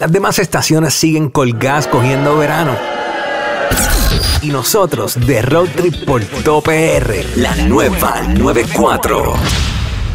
Las demás estaciones siguen colgadas cogiendo verano. Y nosotros de Road Trip por todo PR, la nueva 94.